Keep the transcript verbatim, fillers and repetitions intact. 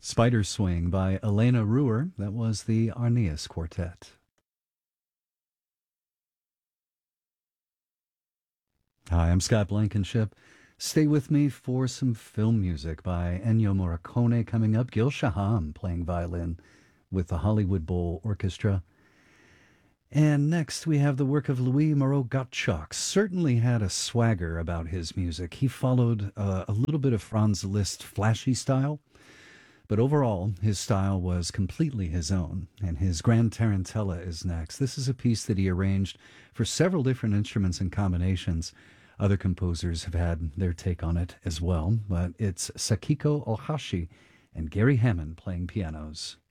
Spider Swing by Elena Ruhr. That was the Arnius Quartet. Hi, I'm Scott Blankenship. Stay with me for some film music by Ennio Morricone coming up. Gil Shaham playing violin with the Hollywood Bowl Orchestra. And next we have the work of Louis Moreau Gottschalk. Certainly had a swagger about his music. He followed uh, a little bit of Franz Liszt flashy style, but overall his style was completely his own. And his Grand Tarantella is next. This is a piece that he arranged for several different instruments and combinations. Other composers have had their take on it as well, but it's Sakiko Ohashi and Gary Hammond playing pianos.